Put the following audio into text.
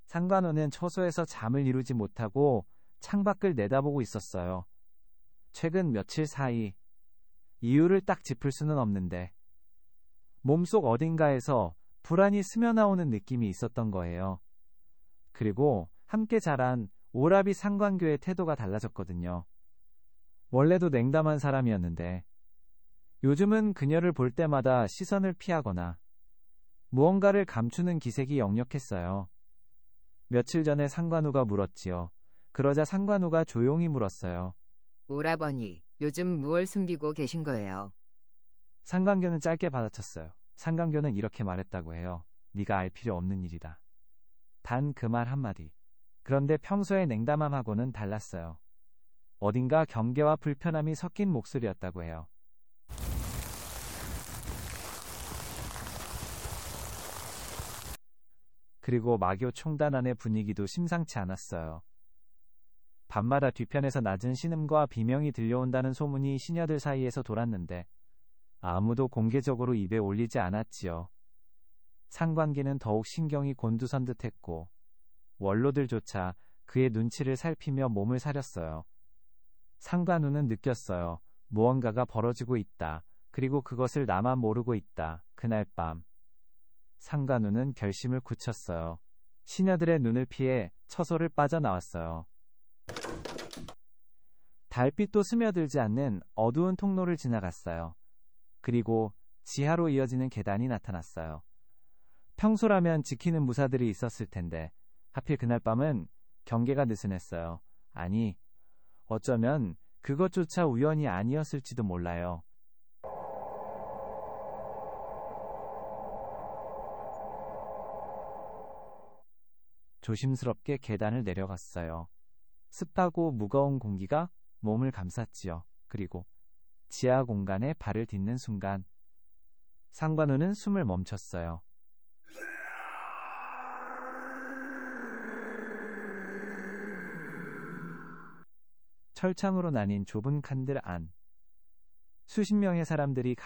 상관우는 처소에서 잠을 이루지 못하고 창밖을 내다보고 있었어요. 최근 며칠 사이 이유를 딱 짚을 수는 없는데 몸속 어딘가에서 불안이 스며나오는 느낌이 있었던 거예요. 그리고 함께 자란 오라비 상관교의 태도가 달라졌거든요. 원래도 냉담한 사람이었는데 요즘은 그녀를 볼 때마다 시선을 피하거나 무언가를 감추는 기색이 역력했어요. 며칠 전에 상관우가 물었지요. 그러자 상관우가 조용히 물었어요. 오라버니, 요즘 무얼 숨기고 계신 거예요? 상관교는 짧게 받아쳤어요. 상관교는 이렇게 말했다고 해요. 네가 알 필요 없는 일이다. 단 그 말 한마디. 그런데 평소의 냉담함하고는 달랐어요. 어딘가 경계와 불편함이 섞인 목소리였다고 해요. 그리고 마교 총단 안의 분위기도 심상치 않았어요. 밤마다 뒤편에서 낮은 신음과 비명이 들려온다는 소문이 시녀들 사이에서 돌았는데 아무도 공개적으로 입에 올리지 않았지요. 상관기는 더욱 신경이 곤두선듯했고 원로들조차 그의 눈치를 살피며 몸을 사렸어요. 상관우는 느꼈어요. 무언가가 벌어지고 있다. 그리고 그것을 나만 모르고 있다. 그날 밤 상관우는 결심을 굳혔어요. 시녀들의 눈을 피해 처소를 빠져나왔어요. 달빛도 스며들지 않는 어두운 통로를 지나갔어요. 그리고 지하로 이어지는 계단이 나타났어요. 평소라면 지키는 무사들이 있었을 텐데 하필 그날 밤은 경계가 느슨했어요. 아니, 어쩌면 그것조차 우연이 아니었을지도 몰라요. 조심스럽게 계단을 내려갔어요. 습하고 무거운 공기가 몸을 감쌌지요. 그리고 지하 공간에 발을 딛는 순간 상관우는 숨을 멈췄어요. 철창으로 나뉜 좁은 칸들 안. 수십 명의 사람들이